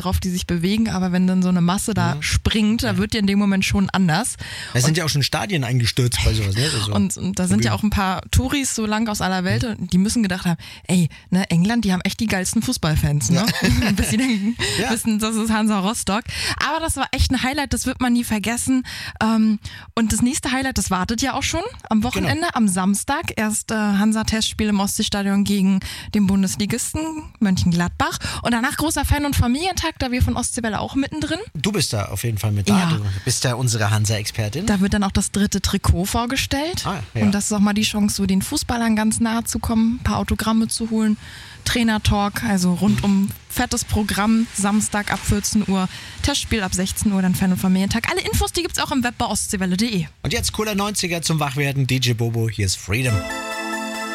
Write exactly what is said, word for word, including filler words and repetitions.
drauf, die sich bewegen, aber wenn dann so eine Masse da ja. springt, da wird dir in dem Moment schon anders. Es sind ja auch schon Stadien eingestürzt bei sowas, ne? Also und, und da sind ja auch ein paar Touris so lang aus aller Welt, mhm. und die müssen gedacht haben, ey, ne, England, die haben echt die geilsten Fußballfans, ne? Ja. Bis sie denken, ja. wissen, das ist Hansa Rostock. Aber das war echt ein Highlight, das wird man nie vergessen. Und das nächste Highlight, das wartet ja auch schon am Wochenende, genau. am Samstag. Erst äh, Hansa-Testspiel im Ostseestadion gegen den Bundesligisten Mönchengladbach. Und danach großer Fan- und Familientag, da wir von Ostseewelle auch mittendrin. Du bist da auf jeden Fall mit da. Ja. Du bist ja unsere Hansa-Expertin. Da wird dann auch das dritte Trikot vorgestellt. Ah, ja. Und das ist auch mal die Chance, so den Fußballern ganz nahe zu kommen, ein paar Autogramme zu holen. Trainer-Talk, also rundum fettes Programm, Samstag ab vierzehn Uhr, Testspiel ab sechzehn Uhr, dann Fan- und Familientag. Alle Infos, die gibt's auch im Web bei ostseewelle punkt de. Und jetzt cooler neunziger zum Wachwerden, D J Bobo, hier ist Freedom.